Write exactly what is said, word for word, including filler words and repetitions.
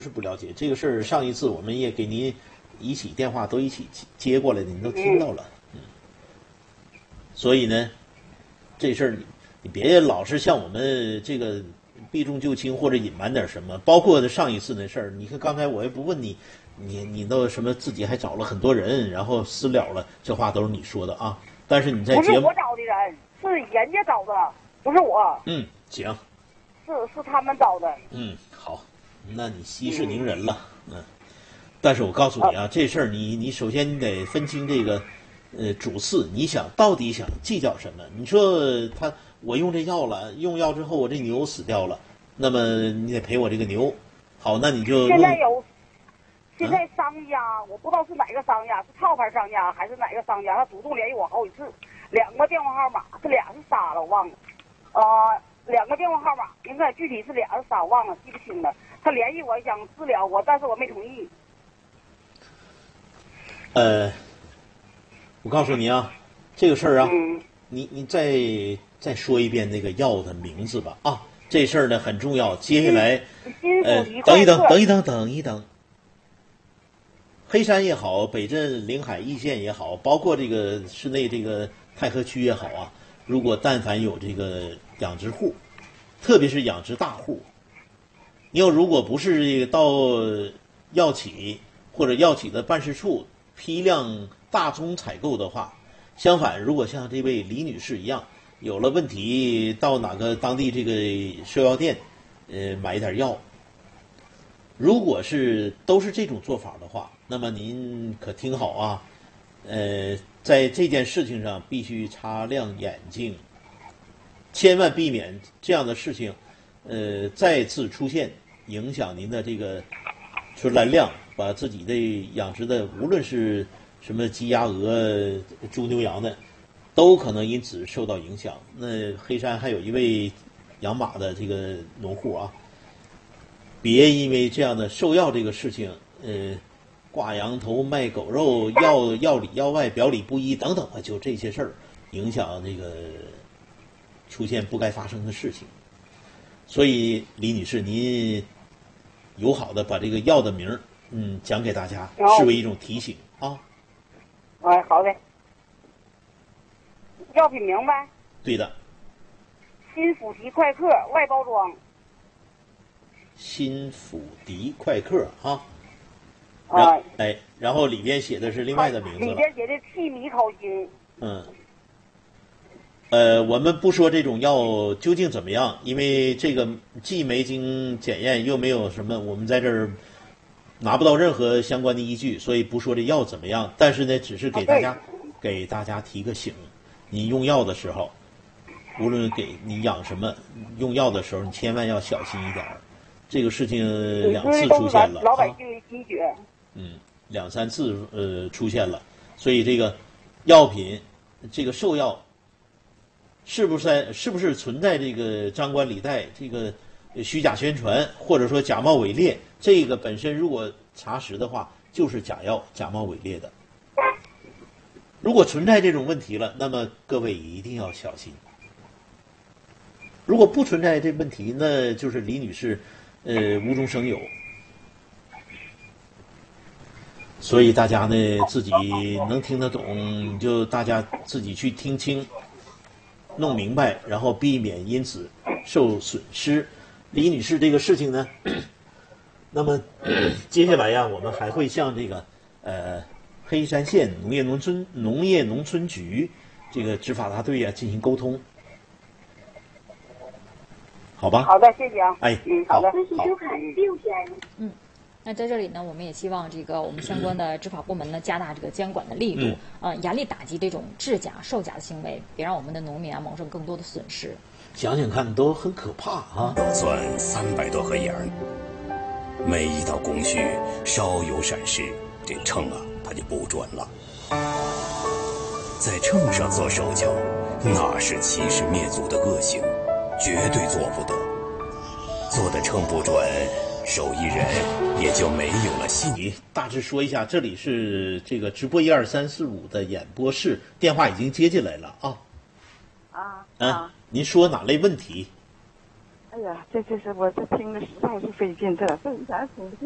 是不了解这个事儿。上一次我们也给您一起电话都一起接过来的，您都听到了。嗯，所以呢，这事儿你你别老是像我们这个避重就轻或者隐瞒点什么。包括上一次那事儿，你看刚才我也不问你，你你都什么自己还找了很多人，然后私了了，这话都是你说的啊。但是你在节目不是我找的人，是人家找的，不是我。 嗯，行。 是是他们找的。 嗯，好，那你息事宁人了。嗯，但是我告诉你啊，这事儿你你首先你得分清这个，呃，主次，你想到底想计较什么？你说他我用这药了，用药之后我这牛死掉了，那么你得赔我这个牛。好，那你就现在有，现在商家、啊、我不知道是哪个商家，是套牌商家还是哪个商家，他主动联系我好几次，两个电话号码，这俩是仨了，我忘了。呃。两个电话号码，应该具体是俩是仨，忘了，记不清了。他联系我想治疗我，但是我没同意。 呃，我告诉你啊，这个事儿啊， 嗯、 你你再再说一遍那个药的名字吧啊，这事儿呢很重要。接下来，呃，等一等，等一等，等一等。黑山也好，北镇临海易县也好，包括这个市内这个太和区也好啊，如果但凡有这个养殖户，特别是养殖大户，你要如果不是这个到药企或者药企的办事处批量大宗采购的话，相反，如果像这位李女士一样有了问题，到哪个当地这个售药店，呃，买一点药，如果是都是这种做法的话，那么您可听好啊，呃，在这件事情上必须擦亮眼睛。千万避免这样的事情，呃，再次出现，影响您的这个纯蓝量，把自己的养殖的无论是什么鸡鸭鹅、猪牛羊的，都可能因此受到影响。那黑山还有一位养马的这个农户啊，别因为这样的兽药这个事情，呃，挂羊头卖狗肉，药药里药外，表里不一等等啊，就这些事儿，影响这个。出现不该发生的事情，所以李女士，您友好的把这个药的名儿，嗯，讲给大家，视为一种提醒啊。 哎，好的。药品名呗？ 对的。 新辅迪快克外包装。 新辅迪快克啊。 啊。 哎，然后里边写的是另外的名字了。 里边写的气米考精。 嗯。呃，我们不说这种药究竟怎么样，因为这个既没经检验，又没有什么，我们在这儿拿不到任何相关的依据，所以不说这药怎么样。但是呢，只是给大家、啊、给大家提个醒，你用药的时候，无论给你养什么，用药的时候你千万要小心一点。这个事情两次出现了， 老百姓的心血。 嗯，两三次呃出现了，所以这个药品，这个兽药。是不是在是不是存在这个张冠李戴、这个虚假宣传，或者说假冒伪劣？这个本身如果查实的话，就是假药、假冒伪劣的。如果存在这种问题了，那么各位一定要小心。如果不存在这问题，那就是李女士，呃，无中生有。所以大家呢，自己能听得懂，就大家自己去听清。弄明白，然后避免因此受损失。李女士这个事情呢，那么接下来呀，我们还会向这个呃黑山县农业农村农业农村局这个执法大队啊进行沟通，好吧？ 好的，谢谢啊。 哎， 嗯，好的， 好。 嗯。那在这里呢，我们也希望这个我们相关的执法部门呢加大这个监管的力度， 嗯， 呃，严厉打击这种制假、售假的行为，别让我们的农民啊蒙受更多的损失。 想想看，都很可怕啊！ 算三百多盒盐，每一道工序稍有闪失，这秤啊它就不准了。在秤上做手脚，那是欺师灭祖的恶行，绝对做不得。做的秤不准。手艺人也就没有了信心。大致说一下，这里是这个直播一二三四五的演播室，电话已经接进来了啊。 啊啊，您说哪类问题？ 哎呀，这这是我这听着实在是费劲，这这咱听不进。